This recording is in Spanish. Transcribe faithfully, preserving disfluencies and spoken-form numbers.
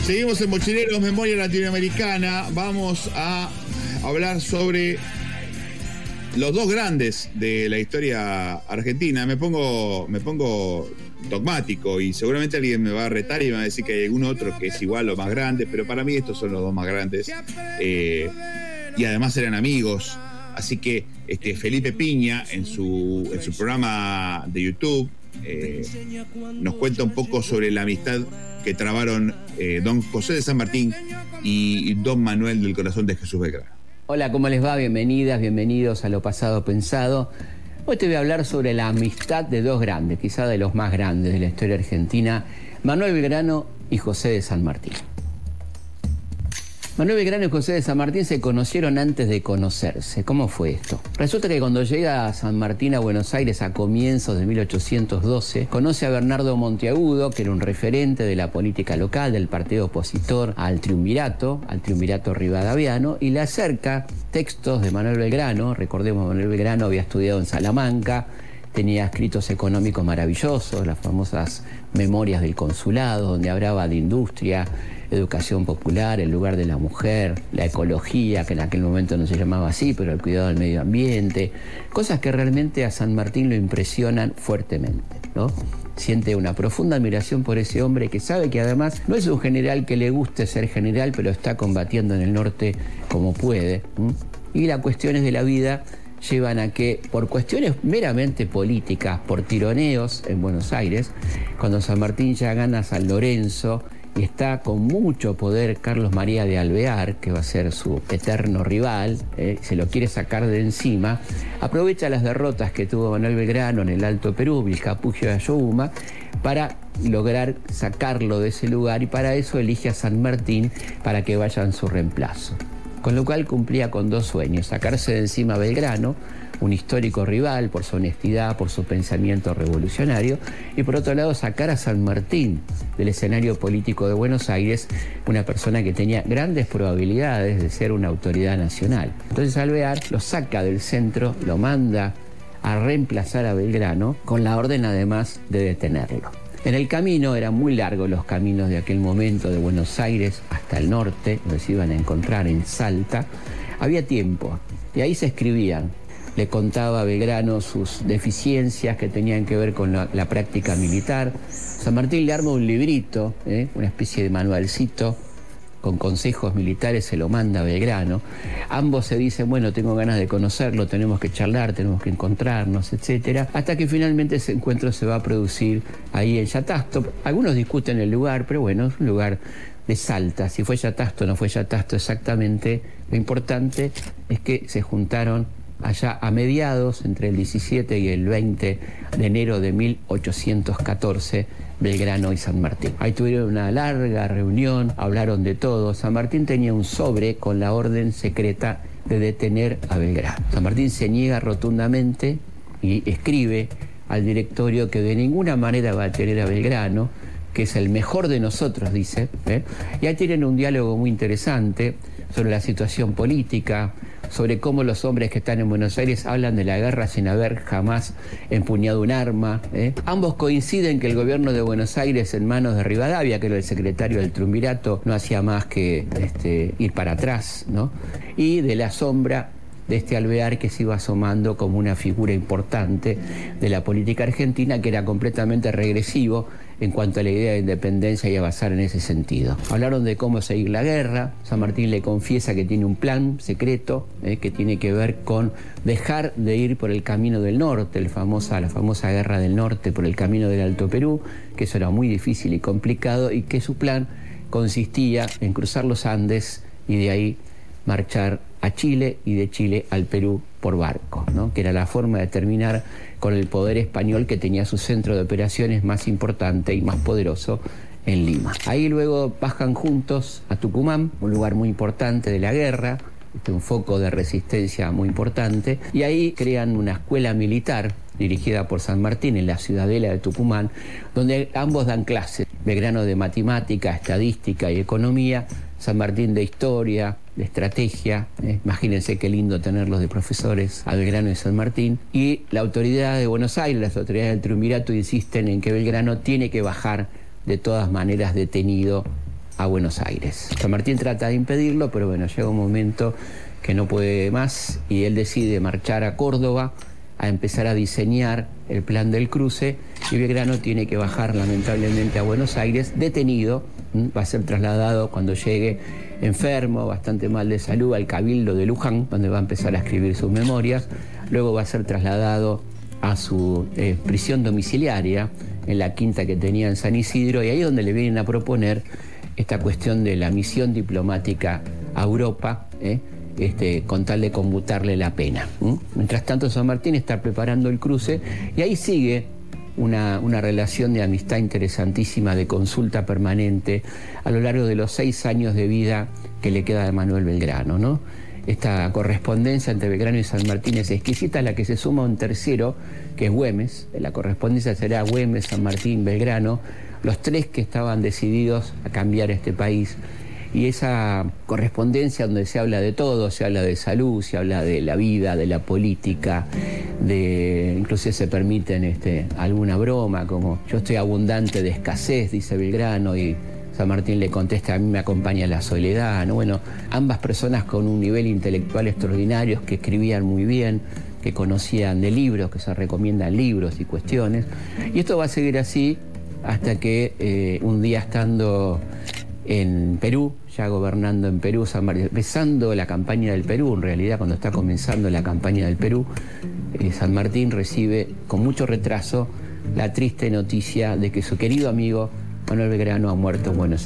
Seguimos en Mochileros, Memoria Latinoamericana. Vamos a hablar sobre los dos grandes de la historia argentina. Me pongo, me pongo dogmático y seguramente alguien me va a retar y me va a decir que hay algún otro que es igual o más grande, pero para mí estos son los dos más grandes. Eh, y además eran amigos. Así que este, Felipe Piña, en su, en su programa de YouTube, eh, nos cuenta un poco sobre la amistad que trabaron eh, don José de San Martín y don Manuel del Corazón de Jesús Belgrano. Hola, ¿cómo les va? Bienvenidas, bienvenidos a Lo Pasado Pensado. Hoy te voy a hablar sobre la amistad de dos grandes, quizá de los más grandes de la historia argentina, Manuel Belgrano y José de San Martín. Manuel Belgrano y José de San Martín se conocieron antes de conocerse. ¿Cómo fue esto? Resulta que cuando llega a San Martín a Buenos Aires a comienzos de mil ochocientos doce, conoce a Bernardo Monteagudo, que era un referente de la política local del partido opositor al triunvirato, al triunvirato rivadaviano, y le acerca textos de Manuel Belgrano. Recordemos, Manuel Belgrano había estudiado en Salamanca, tenía escritos económicos maravillosos, las famosas Memorias del Consulado, donde hablaba de industria, educación popular, el lugar de la mujer, la ecología, que en aquel momento no se llamaba así, pero el cuidado del medio ambiente, cosas que realmente a San Martín lo impresionan fuertemente, ¿no? Siente una profunda admiración por ese hombre que sabe que además no es un general que le guste ser general, pero está combatiendo en el norte como puede, ¿m? Y las cuestiones de la vida llevan a que, por cuestiones meramente políticas, por tironeos en Buenos Aires, cuando San Martín ya gana San Lorenzo y está con mucho poder Carlos María de Alvear, que va a ser su eterno rival, eh, se lo quiere sacar de encima, aprovecha las derrotas que tuvo Manuel Belgrano en el Alto Perú, Vilcapugio y Ayohuma, para lograr sacarlo de ese lugar, y para eso elige a San Martín para que vaya en su reemplazo. Con lo cual cumplía con dos sueños: sacarse de encima a Belgrano, un histórico rival por su honestidad, por su pensamiento revolucionario, y por otro lado sacar a San Martín del escenario político de Buenos Aires, una persona que tenía grandes probabilidades de ser una autoridad nacional. Entonces Alvear lo saca del centro, lo manda a reemplazar a Belgrano, con la orden además de detenerlo. En el camino, eran muy largos los caminos de aquel momento, de Buenos Aires hasta el norte, donde se iban a encontrar en Salta, había tiempo, y ahí se escribían. Le contaba a Belgrano sus deficiencias que tenían que ver con la, la práctica militar. San Martín le arma un librito, ¿eh? una especie de manualcito, con consejos militares, se lo manda a Belgrano. Ambos se dicen, bueno, tengo ganas de conocerlo, tenemos que charlar, tenemos que encontrarnos, etcétera, hasta que finalmente ese encuentro se va a producir ahí en Yatasto. Algunos discuten el lugar, pero bueno, es un lugar de Salta. Si fue Yatasto o no fue Yatasto exactamente, lo importante es que se juntaron allá a mediados, entre el diecisiete y el veinte de enero de mil ochocientos catorce, Belgrano y San Martín. Ahí tuvieron una larga reunión, hablaron de todo. San Martín tenía un sobre con la orden secreta de detener a Belgrano. San Martín se niega rotundamente y escribe al directorio que de ninguna manera va a detener a Belgrano, que es el mejor de nosotros, dice, ¿eh? Y ahí tienen un diálogo muy interesante sobre la situación política, sobre cómo los hombres que están en Buenos Aires hablan de la guerra sin haber jamás empuñado un arma. ¿eh? Ambos coinciden que el gobierno de Buenos Aires, en manos de Rivadavia, que era el secretario del triunvirato, no hacía más que este, ir para atrás, ¿no? Y de la sombra de este Alvear, que se iba asomando como una figura importante de la política argentina, que era completamente regresivo en cuanto a la idea de independencia y avanzar en ese sentido. Hablaron de cómo seguir la guerra. San Martín le confiesa que tiene un plan secreto eh, que tiene que ver con dejar de ir por el camino del norte, el famosa, la famosa guerra del norte por el camino del Alto Perú, que eso era muy difícil y complicado, y que su plan consistía en cruzar los Andes y de ahí marchar a Chile y de Chile al Perú por barco, ¿no? Que era la forma de terminar con el poder español, que tenía su centro de operaciones más importante y más poderoso en Lima. Ahí luego bajan juntos a Tucumán, un lugar muy importante de la guerra, un foco de resistencia muy importante, y ahí crean una escuela militar dirigida por San Martín en la ciudadela de Tucumán, donde ambos dan clases. Belgrano de matemática, estadística y economía, San Martín de historia, de estrategia. Eh, imagínense qué lindo tenerlos de profesores a Belgrano y San Martín. Y la autoridad de Buenos Aires, las autoridades del triunvirato, insisten en que Belgrano tiene que bajar de todas maneras detenido a Buenos Aires. San Martín trata de impedirlo, pero bueno, llega un momento que no puede más y él decide marchar a Córdoba a empezar a diseñar el plan del cruce, y Belgrano tiene que bajar lamentablemente a Buenos Aires, detenido, va a ser trasladado cuando llegue enfermo, bastante mal de salud, al Cabildo de Luján, donde va a empezar a escribir sus memorias. Luego va a ser trasladado a su eh, prisión domiciliaria en la quinta que tenía en San Isidro, y ahí es donde le vienen a proponer esta cuestión de la misión diplomática a Europa, ¿eh? Este, con tal de conmutarle la pena. ¿Mm? Mientras tanto, San Martín está preparando el cruce, y ahí sigue una, una relación de amistad interesantísima, de consulta permanente, a lo largo de los seis años de vida que le queda a Manuel Belgrano, ¿no? Esta correspondencia entre Belgrano y San Martín es exquisita, a la que se suma un tercero, que es Güemes. La correspondencia será Güemes, San Martín, Belgrano, los tres que estaban decididos a cambiar este país. Y esa correspondencia donde se habla de todo, se habla de salud, se habla de la vida, de la política, de inclusive se permiten este, alguna broma, como yo estoy abundante de escasez, dice Belgrano, y San Martín le contesta, a mí me acompaña la soledad, ¿no? Bueno, ambas personas con un nivel intelectual extraordinario, que escribían muy bien, que conocían de libros, que se recomiendan libros y cuestiones. Y esto va a seguir así hasta que eh, un día, estando en Perú, ya gobernando en Perú, San Martín, empezando la campaña del Perú, en realidad cuando está comenzando la campaña del Perú, eh, San Martín recibe con mucho retraso la triste noticia de que su querido amigo Manuel Belgrano ha muerto en Buenos Aires.